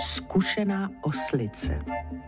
Zkušená oslice.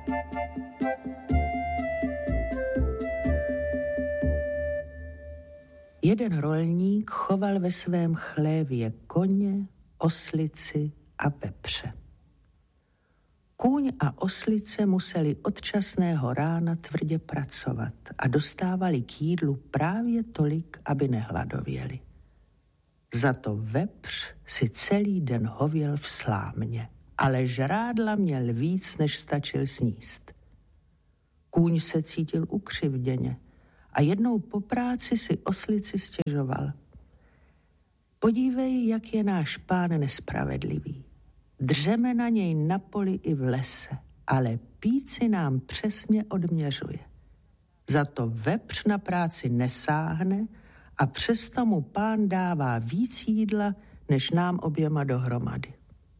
Jeden rolník choval ve svém chlévě koně, oslici a vepře. Kůň a oslice museli od časného rána tvrdě pracovat a dostávali k jídlu právě tolik, aby nehladověli. Za to vepř si celý den hověl v slámě, ale žrádla měl víc, než stačil sníst. Kůň se cítil ukřivděně a jednou po práci si oslici stěžoval. Podívej, jak je náš pán nespravedlivý. Dřeme na něj na poli i v lese, ale píci nám přesně odměřuje. Za to vepř na práci nesáhne a přesto mu pán dává víc jídla, než nám oběma dohromady.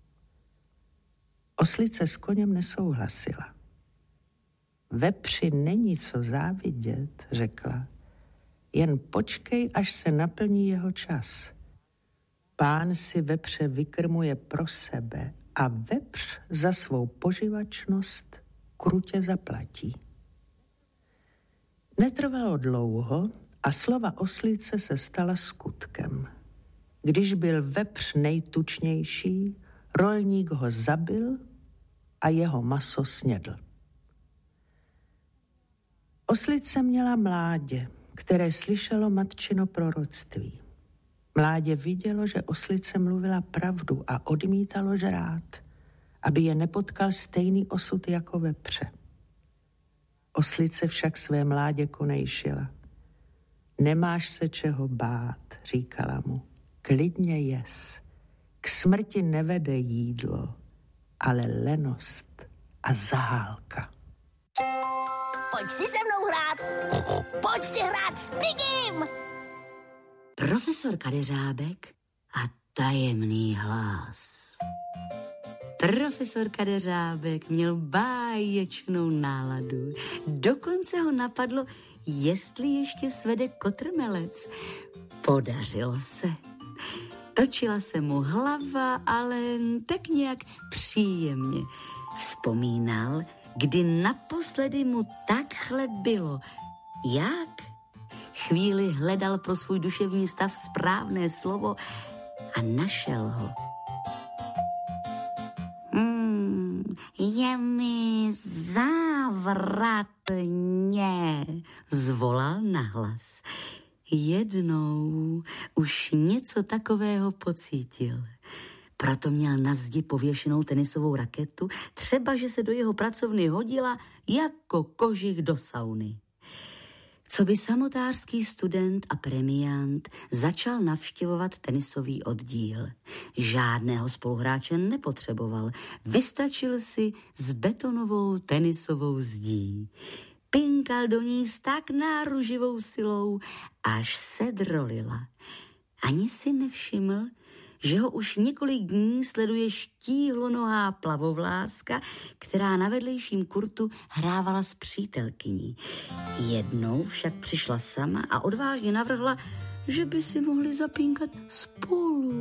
Oslice s koněm nesouhlasila. Vepři není co závidět, řekla. Jen počkej, až se naplní jeho čas. Pán si vepře vykrmuje pro sebe a vepř za svou poživačnost krutě zaplatí. Netrvalo dlouho a slova oslice se stala skutkem. Když byl vepř nejtučnější, rolník ho zabil a jeho maso snědl. Oslice měla mládě, které slyšelo matčino proroctví. Mládě vidělo, že oslice mluvila pravdu a odmítalo žrát, aby je nepotkal stejný osud jako vepře. Oslice však své mládě konejšila. Nemáš se čeho bát, říkala mu, klidně jes. K smrti nevede jídlo, ale lenost a zahálka. Pojď si se mnou hrát, pojď si hrát s Pigim. Profesor Kadeřábek a tajemný hlas. Profesor Kadeřábek měl báječnou náladu. Dokonce ho napadlo, jestli ještě svede kotrmelec. Podařilo se. Točila se mu hlava, ale tak nějak příjemně. Vzpomínal, kdy naposledy mu takhle bylo. Jak? Chvíli hledal pro svůj duševní stav správné slovo a našel ho. Je mi závratně, zvolal nahlas. Jednou už něco takového pocítil. Proto měl na zdi pověšenou tenisovou raketu, třeba že se do jeho pracovny hodila jako kožich do sauny. Coby samotářský student a premiant začal navštěvovat tenisový oddíl. Žádného spoluhráče nepotřeboval, vystačil si s betonovou tenisovou zdí. Pinkal do ní s tak náruživou silou, až se drolila. Ani si nevšiml, že ho už několik dní sleduje štíhlonohá plavovláska, která na vedlejším kurtu hrávala s přítelkyní. Jednou však přišla sama a odvážně navrhla, že by si mohli zapínkat spolu.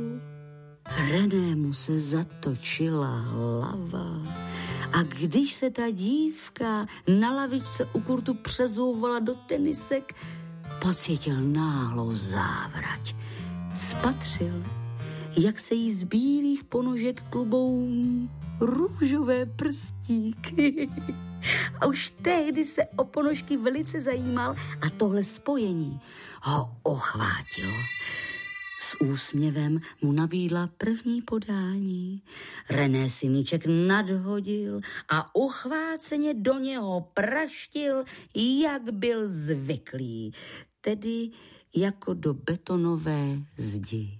Renému se zatočila hlava. A když se ta dívka na lavičce u kurtu přezouvala do tenisek, pocítil náhlou závrať. Spatřil, jak se jí z bílých ponožek klubou růžové prstíky. A už tehdy se o ponožky velice zajímal a tohle spojení ho ochvátilo. S úsměvem mu nabídla první podání. René si míček nadhodil a uchváceně do něho praštil, jak byl zvyklý, tedy jako do betonové zdi.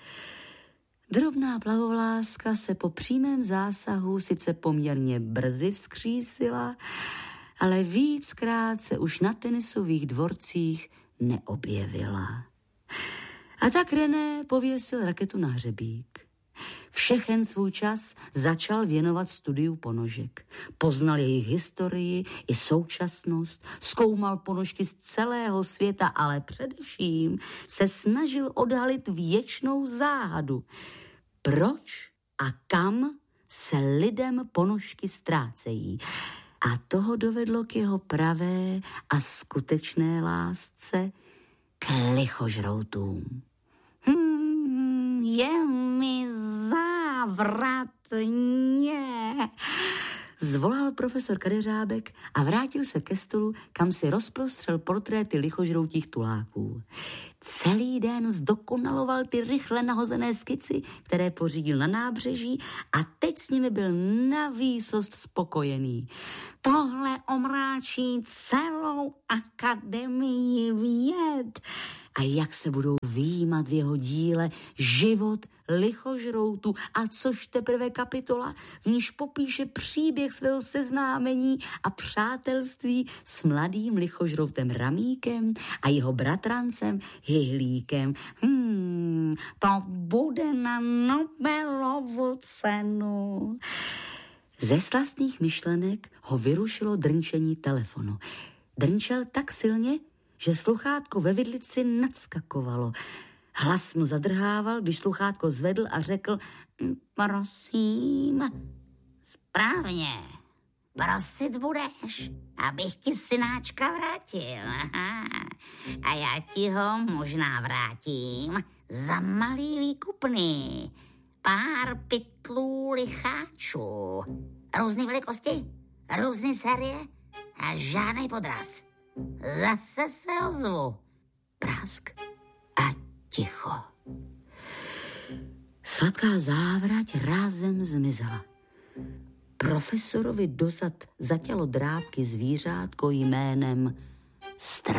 Drobná plavovláska se po přímém zásahu sice poměrně brzy vzkřísila, ale víckrát se už na tenisových dvorcích neobjevila. A tak René pověsil raketu na hřebík. Všechen svůj čas začal věnovat studiu ponožek. Poznal jejich historii i současnost, zkoumal ponožky z celého světa, ale především se snažil odhalit věčnou záhadu. Proč a kam se lidem ponožky ztrácejí. A toho dovedlo k jeho pravé a skutečné lásce, k lichožroutům. Je mi závratně, zvolal profesor Kadeřábek a vrátil se ke stolu, kam si rozprostřel portréty lichožroutích tuláků. Celý den zdokonaloval ty rychle nahozené skici, které pořídil na nábřeží, a teď s nimi byl navýsost spokojený. Tohle omráčí celou akademii věd. A jak se budou vyjímat v jeho díle život lichožroutu, a což teprve kapitola, v níž popíše příběh svého seznámení a přátelství s mladým lichožroutem Ramíkem a jeho bratrancem Hyhlíkem. To bude na Nobelovu cenu. Ze slastných myšlenek ho vyrušilo drnčení telefonu. Drnčel tak silně, že sluchátko ve vidlici nadskakovalo. Hlas mu zadrhával, když sluchátko zvedl a řekl: prosím. Správně. Prosit budeš, abych ti synáčka vrátil. A já ti ho možná vrátím za malý výkupný. Pár pytlů licháčů. Různý velikosti, různý série a žádnej podraz. Zase se ozvu. Prásk a ticho. Sladká závrať rázem zmizela. Profesorovi dozad zatělo drápky zvířátko jménem Strach.